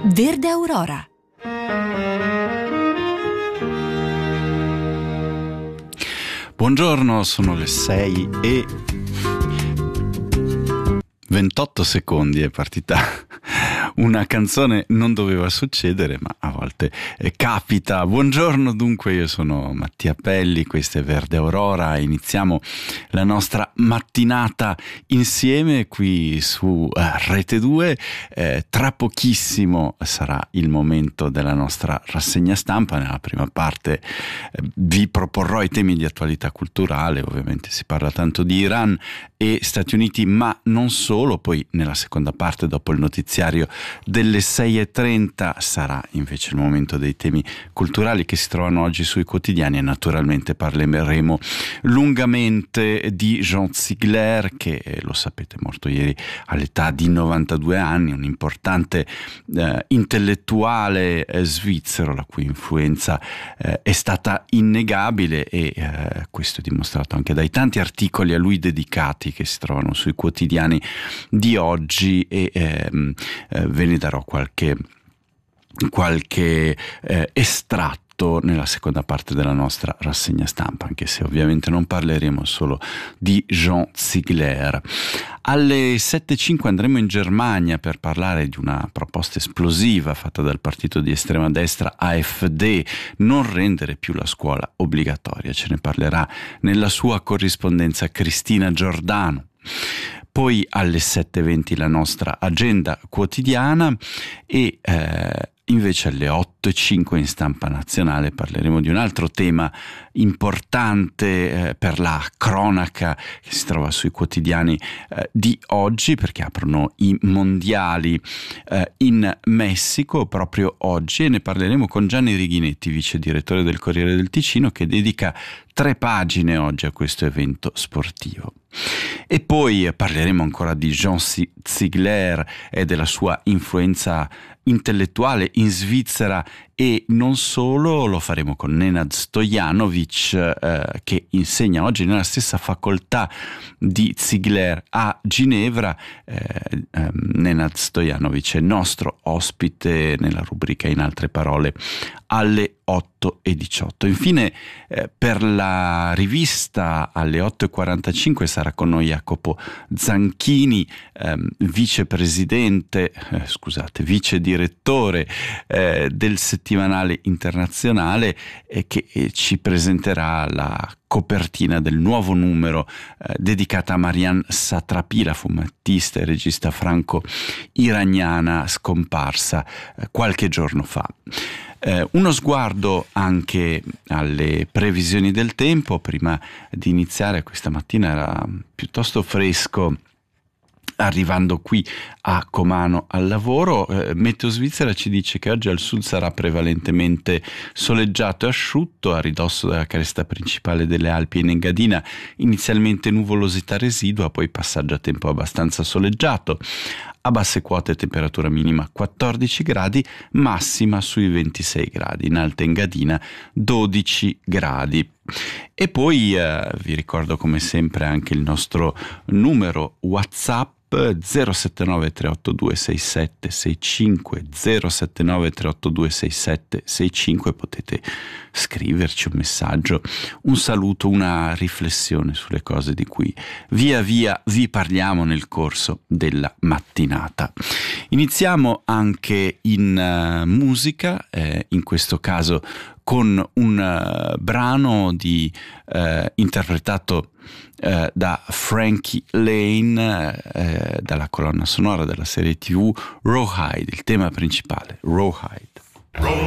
Verde Aurora. Buongiorno, sono le 6:28, è partita una canzone, non doveva succedere, ma a volte capita. Buongiorno, dunque, io sono Mattia Pelli, questa è Verde Aurora, iniziamo la nostra mattinata insieme qui su Rete 2. Tra pochissimo sarà il momento della nostra rassegna stampa. Nella prima parte vi proporrò i temi di attualità culturale, ovviamente si parla tanto di Iran e Stati Uniti, ma non solo. Poi nella seconda parte, dopo il notiziario delle 6:30, sarà invece il momento dei temi culturali che si trovano oggi sui quotidiani, e naturalmente parleremo lungamente di Jean Ziegler, che lo sapete, è morto ieri all'età di 92 anni, un importante intellettuale svizzero, la cui influenza è stata innegabile, e questo è dimostrato anche dai tanti articoli a lui dedicati che si trovano sui quotidiani di oggi, e ve ne darò qualche estratto nella seconda parte della nostra rassegna stampa, anche se ovviamente non parleremo solo di Jean Ziegler. Alle 7:05 andremo in Germania per parlare di una proposta esplosiva fatta dal partito di estrema destra AfD: non rendere più la scuola obbligatoria. Ce ne parlerà nella sua corrispondenza Cristina Giordano. Poi alle 7:20 la nostra agenda quotidiana, e invece alle 8:05 in stampa nazionale parleremo di un altro tema importante per la cronaca che si trova sui quotidiani di oggi, perché aprono i mondiali in Messico proprio oggi, e ne parleremo con Gianni Righinetti, vice direttore del Corriere del Ticino, che dedica 3 pagine oggi a questo evento sportivo. E poi parleremo ancora di Jean Ziegler e della sua influenza intellettuale in Svizzera, e non solo. Lo faremo con Nenad Stojanovic, che insegna oggi nella stessa facoltà di Ziegler a Ginevra. Nenad Stojanovic è nostro ospite nella rubrica In altre parole alle 8:18. Infine, per la rivista alle 8:45 sarà con noi Jacopo Zanchini, vice direttore del settimanale internazionale, che ci presenterà la copertina del nuovo numero dedicata a Marianne Satrapi, la fumettista e regista franco-iraniana scomparsa qualche giorno fa. Uno sguardo anche alle previsioni del tempo prima di iniziare. Questa mattina era piuttosto fresco arrivando qui a Comano al lavoro. Meteo Svizzera ci dice che oggi al sud sarà prevalentemente soleggiato e asciutto, a ridosso della cresta principale delle Alpi in Engadina inizialmente nuvolosità residua, poi passaggio a tempo abbastanza soleggiato. A basse quote temperatura minima 14 gradi, massima sui 26 gradi, in Alta Engadina 12 gradi. E poi vi ricordo come sempre anche il nostro numero WhatsApp 079 382 6765, 079 382 6765. Potete scriverci un messaggio, un saluto, una riflessione sulle cose di cui via via vi parliamo nel corso della mattinata. Iniziamo anche in musica, in questo caso con un brano interpretato da Frankie Lane, dalla colonna sonora della serie TV Rawhide, il tema principale, Rawhide.